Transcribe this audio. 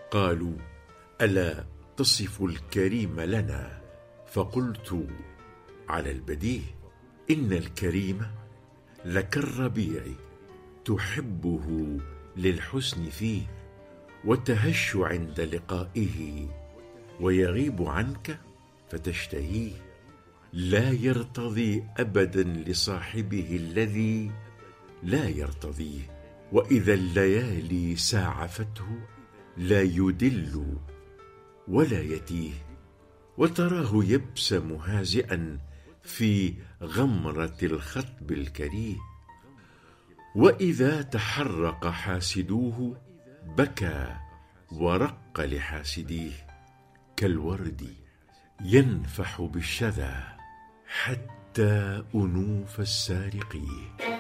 قالوا: ألا تصف الكريم لنا؟ فقلت على البديه: إن الكريم لكالربيع تحبه للحسن فيه، وتهش عند لقائه، ويغيب عنك فتشتهيه. لا يرتضي أبدا لصاحبه الذي لا يرتضيه، وإذا الليالي ساعفته لا يدل ولا يتيه. وتراه يبسم هازئا في غمرة الخطب الكريه، وإذا تحرق حاسدوه بكى ورق لحاسديه. كالورد ينفح بالشذا حتى أنوف السارقيه.